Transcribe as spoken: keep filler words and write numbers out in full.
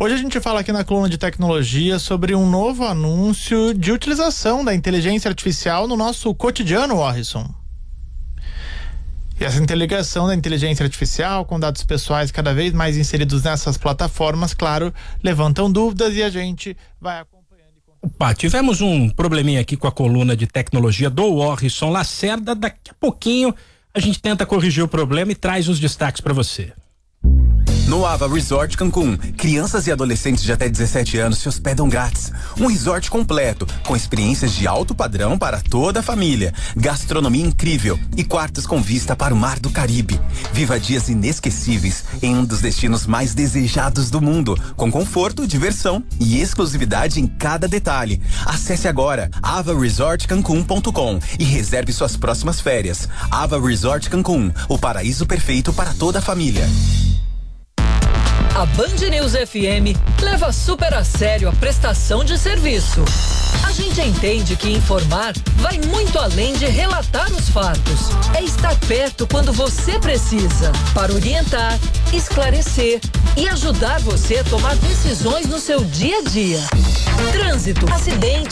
Hoje a gente fala aqui na coluna de tecnologia sobre um novo anúncio de utilização da inteligência artificial no nosso cotidiano, Warrison. E essa interligação da inteligência artificial com dados pessoais cada vez mais inseridos nessas plataformas, claro, levantam dúvidas e a gente vai acompanhando. Opa, tivemos um probleminha aqui com a coluna de tecnologia do Warrison Lacerda. Daqui a pouquinho a gente tenta corrigir o problema e traz os destaques para você. No Ava Resort Cancún, crianças e adolescentes de até dezessete anos se hospedam grátis. Um resort completo, com experiências de alto padrão para toda a família, gastronomia incrível e quartos com vista para o Mar do Caribe. Viva dias inesquecíveis em um dos destinos mais desejados do mundo, com conforto, diversão e exclusividade em cada detalhe. Acesse agora ava resort cancun ponto com e reserve suas próximas férias. Ava Resort Cancún, o paraíso perfeito para toda a família. A Band News F M leva super a sério a prestação de serviço. A gente entende que informar vai muito além de relatar os fatos. É estar perto quando você precisa, para orientar, esclarecer e ajudar você a tomar decisões no seu dia a dia. Trânsito, acidente,